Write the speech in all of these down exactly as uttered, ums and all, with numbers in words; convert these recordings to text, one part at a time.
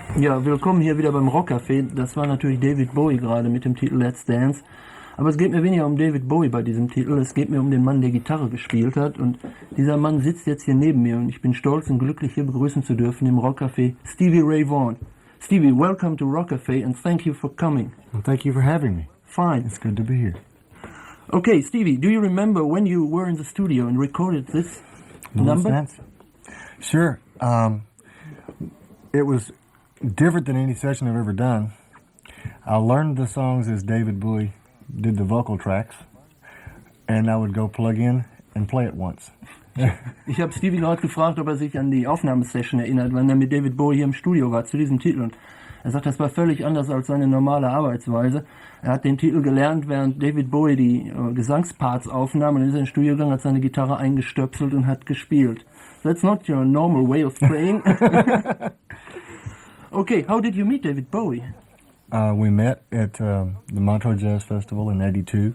Ja, willkommen hier wieder beim Rockcafé. Das war natürlich David Bowie gerade mit dem Titel Let's Dance. Aber es geht mir weniger um David Bowie bei diesem Titel, es geht mir um den Mann, der Gitarre gespielt hat. Und dieser Mann sitzt jetzt hier neben mir und ich bin stolz und glücklich, hier begrüßen zu dürfen im Rockcafé Stevie Ray Vaughan. Stevie, welcome to Rockcafé and thank you for coming. Well, thank you for having me. Fine. It's good to be here. Okay, Stevie, do you remember when you were in the studio and recorded this No number? sense? Sure. Um, it was different than any session I've ever done. I learned the songs as David Bowie did the vocal tracks, and I would go plug in and play it once. Ich habe Stevie gerade gefragt, ob er sich an die Aufnahmesession erinnert, wenn er mit David Bowie hier im Studio war zu diesem Titel. Und er sagt, das war völlig anders als seine normale Arbeitsweise. Er hat den Titel gelernt, während David Bowie die äh, Gesangsparts aufnahm, und dann ist er ins Studio gegangen, hat seine Gitarre eingestöpselt und hat gespielt. That's not your normal way of playing. Okay, how did you meet David Bowie? Uh, we met at um, the Montreux Jazz Festival in eighty-two.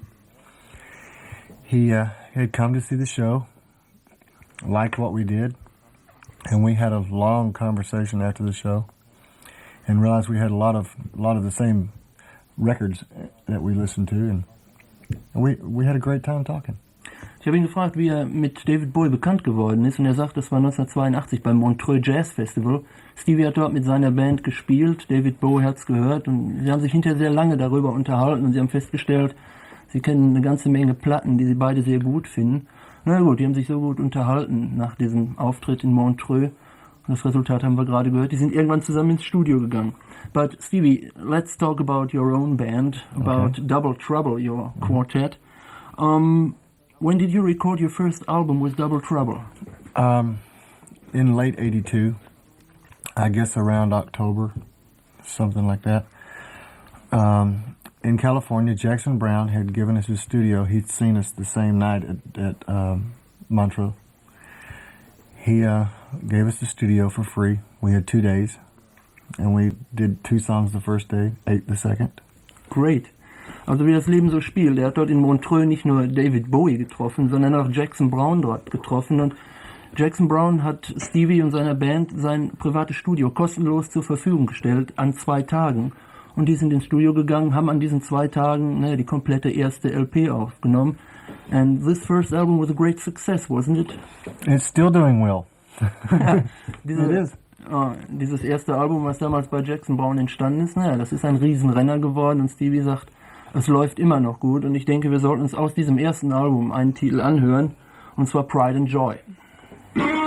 He uh, had come to see the show, liked what we did, and we had a long conversation after the show and realized we had a lot of a lot of the same records that we listened to, and, and we we had a great time talking. Ich habe ihn gefragt, wie er mit David Bowie bekannt geworden ist, und er sagt, das war neunzehnhundertzweiundachtzig beim Montreux Jazz Festival. Stevie hat dort mit seiner Band gespielt, David Bowie hat's gehört, und sie haben sich hinterher sehr lange darüber unterhalten, und sie haben festgestellt, sie kennen eine ganze Menge Platten, die sie beide sehr gut finden. Na gut, die haben sich so gut unterhalten nach diesem Auftritt in Montreux, und das Resultat haben wir gerade gehört, die sind irgendwann zusammen ins Studio gegangen. But Stevie, let's talk about your own band, about Okay. Double Trouble, your quartet. Um, when did you record your first album with Double Trouble? Um, in late eighty-two, I guess around October, something like that. Um, in California, Jackson Browne had given us his studio. He'd seen us the same night at, at um, Montreux. He uh, gave us the studio for free. We had two days, and we did two songs the first day, eight the second. Great. Also wie das Leben so spielt. Er hat dort in Montreux nicht nur David Bowie getroffen, sondern auch Jackson Browne dort getroffen. Und Jackson Browne hat Stevie und seiner Band sein privates Studio kostenlos zur Verfügung gestellt an zwei Tagen. Und die sind ins Studio gegangen, haben an diesen zwei Tagen ne, die komplette erste L P aufgenommen. And this first album was a great success, wasn't it? It's still doing well. Diese, It is. Oh, dieses erste Album, was damals bei Jackson Browne entstanden ist, naja, das ist ein Riesenrenner geworden, und Stevie sagt, es läuft immer noch gut, und ich denke, wir sollten uns aus diesem ersten Album einen Titel anhören, und zwar Pride and Joy.